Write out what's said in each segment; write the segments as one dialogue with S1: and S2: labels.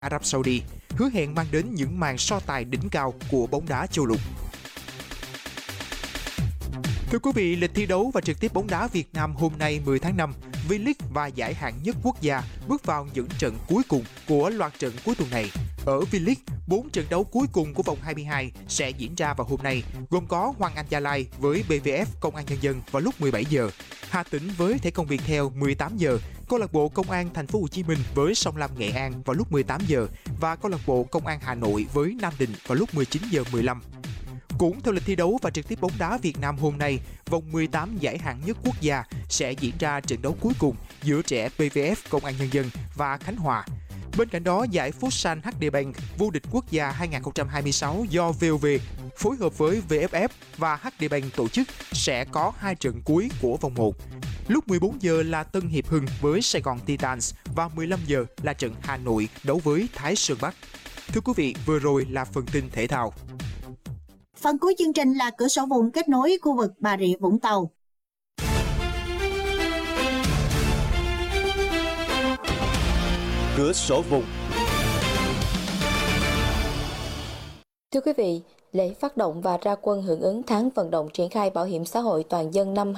S1: Ả Rập Saudi, hứa hẹn mang đến những màn so tài đỉnh cao của bóng đá châu lục. Thưa quý vị, lịch thi đấu và trực tiếp bóng đá Việt Nam hôm nay 10 tháng 5, V-League và giải hạng nhất quốc gia bước vào những trận cuối cùng của loạt trận cuối tuần này. Ở V-League, 4 trận đấu cuối cùng của vòng 22 sẽ diễn ra vào hôm nay, gồm có Hoàng Anh Gia Lai với BVF Công an Nhân dân vào lúc 17 giờ, Hà Tĩnh với Thể công Viettel 18 giờ, câu lạc bộ Công an Thành phố Hồ Chí Minh với Sông Lam Nghệ An vào lúc 18 giờ và câu lạc bộ Công an Hà Nội với Nam Định vào lúc 19 giờ 15. Cũng theo lịch thi đấu và trực tiếp bóng đá Việt Nam hôm nay, vòng 18 giải hạng nhất quốc gia sẽ diễn ra trận đấu cuối cùng giữa trẻ PVF Công an Nhân dân và Khánh Hòa. Bên cạnh đó, giải Futsal HD Bank vô địch quốc gia 2026 do VOV phối hợp với VFF và HD Bank tổ chức sẽ có 2 trận cuối của vòng 1. Lúc 14 giờ là Tân Hiệp Hưng với Sài Gòn Titans và 15 giờ là trận Hà Nội đấu với Thái Sơn Bắc. Thưa quý vị, vừa rồi là phần tin thể thao.
S2: Phần cuối chương trình là cửa sổ vùng kết nối khu vực Bà Rịa Vũng Tàu.
S3: Cửa sổ vùng.
S4: Thưa quý vị, lễ phát động và ra quân hưởng ứng tháng vận động triển khai bảo hiểm xã hội toàn dân năm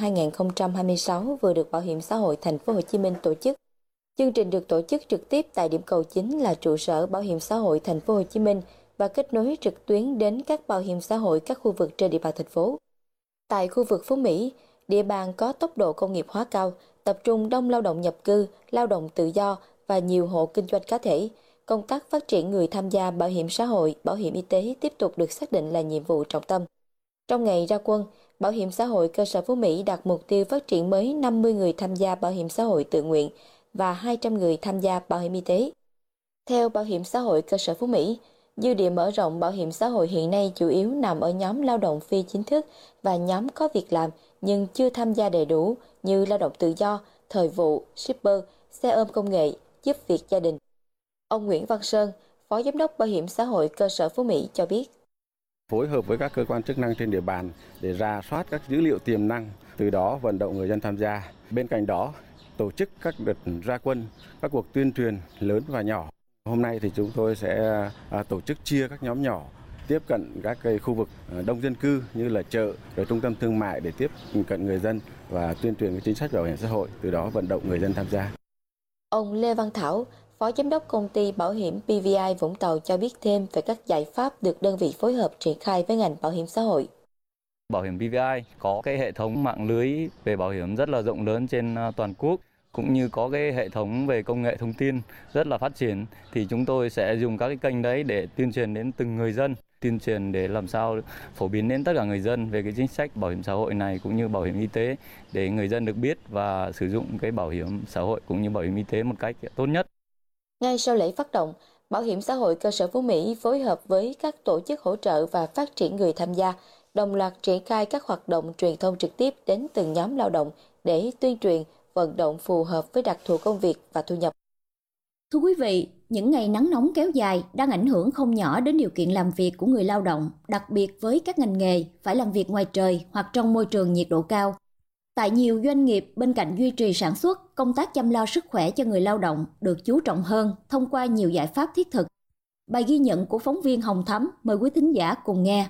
S4: 2026 vừa được Bảo hiểm xã hội Thành phố Hồ Chí Minh tổ chức. Chương trình được tổ chức trực tiếp tại điểm cầu chính là trụ sở Bảo hiểm xã hội Thành phố Hồ Chí Minh và kết nối trực tuyến đến các bảo hiểm xã hội các khu vực trên địa bàn thành phố. Tại khu vực Phú Mỹ, địa bàn có tốc độ công nghiệp hóa cao, tập trung đông lao động nhập cư, lao động tự do và nhiều hộ kinh doanh cá thể. Công tác phát triển người tham gia bảo hiểm xã hội, bảo hiểm y tế tiếp tục được xác định là nhiệm vụ trọng tâm. Trong ngày ra quân, Bảo hiểm xã hội cơ sở Phú Mỹ đặt mục tiêu phát triển mới 50 người tham gia bảo hiểm xã hội tự nguyện và 200 người tham gia bảo hiểm y tế. Theo Bảo hiểm xã hội cơ sở Phú Mỹ, dư địa mở rộng bảo hiểm xã hội hiện nay chủ yếu nằm ở nhóm lao động phi chính thức và nhóm có việc làm nhưng chưa tham gia đầy đủ như lao động tự do, thời vụ, shipper, xe ôm công nghệ, giúp việc gia đình. Ông Nguyễn Văn Sơn, Phó Giám đốc Bảo hiểm xã hội cơ sở Phú Mỹ cho biết.
S5: Phối hợp với các cơ quan chức năng trên địa bàn để rà soát các dữ liệu tiềm năng, từ đó vận động người dân tham gia. Bên cạnh đó, tổ chức các đợt ra quân, các cuộc tuyên truyền lớn và nhỏ. Hôm nay thì chúng tôi sẽ tổ chức chia các nhóm nhỏ, tiếp cận các cái khu vực đông dân cư như là chợ, rồi trung tâm thương mại để tiếp cận người dân và tuyên truyền cái chính sách bảo hiểm xã hội, từ đó vận động người dân tham gia.
S4: Ông Lê Văn Thảo, Phó Giám đốc Công ty Bảo hiểm PVI Vũng Tàu cho biết thêm về các giải pháp được đơn vị phối hợp triển khai với ngành bảo hiểm xã hội.
S6: Bảo hiểm PVI có cái hệ thống mạng lưới về bảo hiểm rất là rộng lớn trên toàn quốc, cũng như có cái hệ thống về công nghệ thông tin rất là phát triển, thì chúng tôi sẽ dùng các cái kênh đấy để tuyên truyền đến từng người dân, tuyên truyền để làm sao phổ biến đến tất cả người dân về cái chính sách bảo hiểm xã hội này cũng như bảo hiểm y tế để người dân được biết và sử dụng cái bảo hiểm xã hội cũng như bảo hiểm y tế một cách tốt nhất.
S4: Ngay sau lễ phát động, Bảo hiểm xã hội cơ sở Phú Mỹ phối hợp với các tổ chức hỗ trợ và phát triển người tham gia, đồng loạt triển khai các hoạt động truyền thông trực tiếp đến từng nhóm lao động để tuyên truyền, vận động phù hợp với đặc thù công việc và thu nhập.
S2: Thưa quý vị, những ngày nắng nóng kéo dài đang ảnh hưởng không nhỏ đến điều kiện làm việc của người lao động, đặc biệt với các ngành nghề phải làm việc ngoài trời hoặc trong môi trường nhiệt độ cao. Tại nhiều doanh nghiệp, bên cạnh duy trì sản xuất, công tác chăm lo sức khỏe cho người lao động được chú trọng hơn thông qua nhiều giải pháp thiết thực. Bài ghi nhận của phóng viên Hồng Thắm mời quý thính giả cùng nghe.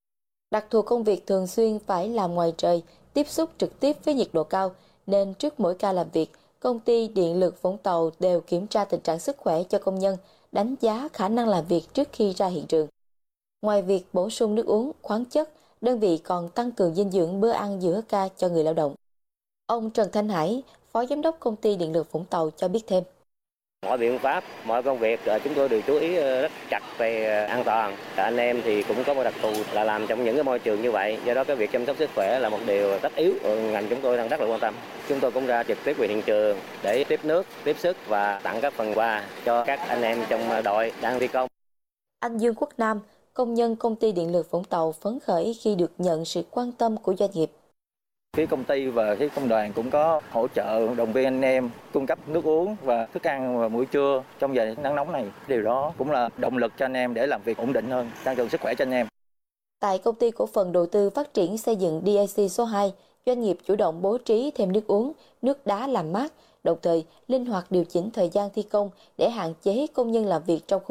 S4: Đặc thù công việc thường xuyên phải làm ngoài trời, tiếp xúc trực tiếp với nhiệt độ cao, nên trước mỗi ca làm việc, công ty Điện lực Vũng Tàu đều kiểm tra tình trạng sức khỏe cho công nhân, đánh giá khả năng làm việc trước khi ra hiện trường. Ngoài việc bổ sung nước uống, khoáng chất, đơn vị còn tăng cường dinh dưỡng bữa ăn giữa ca cho người lao động. Ông Trần Thanh Hải, Phó Giám đốc Công ty Điện lực Vũng Tàu cho biết thêm.
S7: Mọi biện pháp, mọi công việc chúng tôi đều chú ý rất chặt về an toàn. Anh em thì cũng có một đặc thù là làm trong những cái môi trường như vậy, do đó cái việc chăm sóc sức khỏe là một điều tất yếu. Ngành chúng tôi đang rất là quan tâm. Chúng tôi cũng ra trực tiếp về hiện trường để tiếp nước, tiếp sức và tặng các phần quà cho các anh em trong đội đang thi công.
S4: Anh Dương Quốc Nam, công nhân Công ty Điện lực Vũng Tàu phấn khởi khi được nhận sự quan tâm của doanh nghiệp.
S8: Phía công ty và phía công đoàn cũng có hỗ trợ động viên anh em, cung cấp nước uống và thức ăn vào buổi trưa trong giờ nắng nóng này. Điều đó cũng là động lực cho anh em để làm việc ổn định hơn, tăng cường sức khỏe cho anh em.
S4: Tại Công ty Cổ phần Đầu tư Phát triển Xây dựng DIC số 2, doanh nghiệp chủ động bố trí thêm nước uống, nước đá làm mát đồng thời linh hoạt điều chỉnh thời gian thi công để hạn chế công nhân làm việc trong